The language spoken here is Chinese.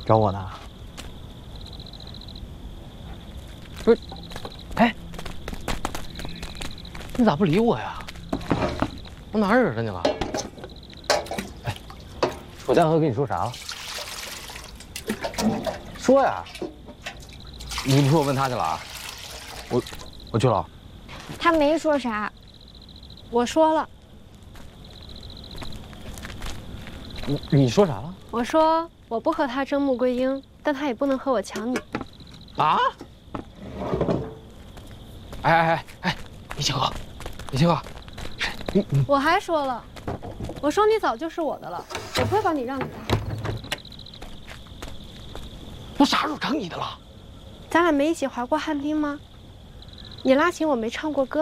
找我呢？不是，哎，你咋不理我呀？我哪惹着你了？哎，楚江河跟你说啥了？说呀！你不说我问他去了啊？我去了。 他没说啥， 我说了。 你说啥了？ 我说我不和他争穆桂英，但他也不能和我抢你。 啊！哎，李清河， 我还说了，我说你早就是我的了，我不会把你让给他。 我啥时候成你的了？ 咱俩没一起滑过旱冰吗？你拉琴我没唱过歌。